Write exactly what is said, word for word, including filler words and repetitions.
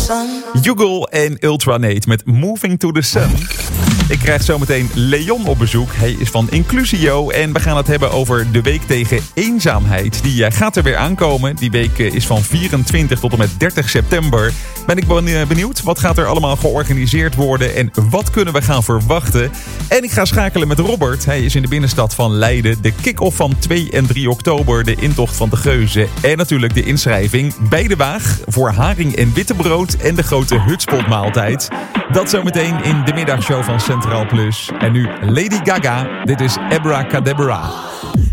Jugal en Ultranate met Moving to the Sun. Ik krijg zometeen Leon op bezoek. Hij is van Inclusio en we gaan het hebben over de week tegen eenzaamheid. Die uh, gaat er weer aankomen. Die week uh, is van vierentwintig tot en met dertig september. Ben ik benieuwd. Wat gaat er allemaal georganiseerd worden en wat kunnen we gaan verwachten? En ik ga schakelen met Robert. Hij is in de binnenstad van Leiden. De kick-off van twee en drie oktober. De intocht van de Geuzen. En natuurlijk de inschrijving bij de Waag voor haring en wittebrood en de grote hutspotmaaltijd. Dat zometeen in de middagshow van Centraal Plus. En nu Lady Gaga. Dit is Abracadabra.